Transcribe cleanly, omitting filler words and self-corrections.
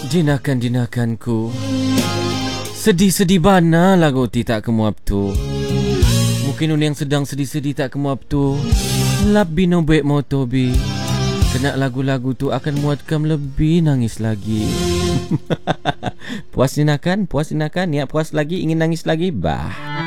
Jinakan-jinakanku, sedih-sedih bana lagu ti tak kemuap tu. Mungkin yang sedang sedih-sedih tak kemuap tu, lebih nombek motobi. Kena lagu-lagu tu akan muat kamu lebih nangis lagi. Puas dinakan, niat puas lagi, ingin nangis lagi, bah.